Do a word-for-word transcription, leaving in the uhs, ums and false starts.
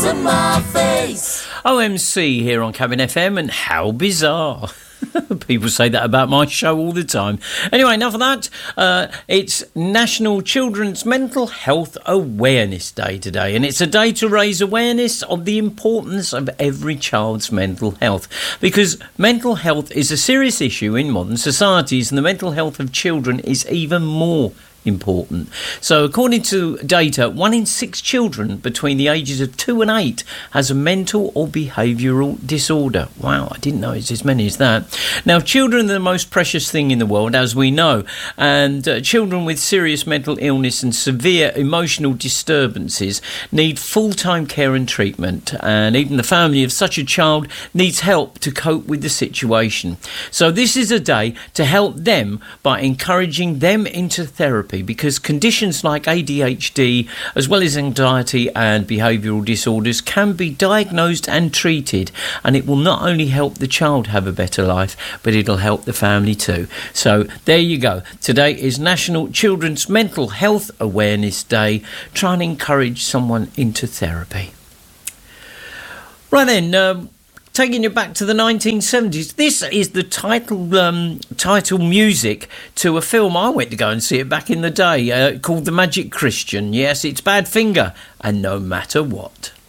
to my face. O M C here on Cabin F M, and how bizarre. People say that about my show all the time. Anyway, enough of that. Uh, it's National Children's Mental Health Awareness Day today, and it's a day to raise awareness of the importance of every child's mental health, because mental health is a serious issue in modern societies, and the mental health of children is even more important. So according to data, one in six children between the ages of two and eight has a mental or behavioural disorder. Wow, I didn't know it's as many as that. Now, children are the most precious thing in the world, as we know, and uh, children with serious mental illness and severe emotional disturbances need full-time care and treatment, and even the family of such a child needs help to cope with the situation. So this is a day to help them by encouraging them into therapy, because conditions like A D H D, as well as anxiety and behavioural disorders, can be diagnosed and treated, and it will not only help the child have a better life, but it'll help the family too. So there you go. Today is National Children's Mental Health Awareness Day. Try and encourage someone into therapy. Right then, um, taking you back to the nineteen seventies, this is the title um, title music to a film I went to go and see it back in the day, uh, called The Magic Christian. Yes, it's Badfinger and No Matter What.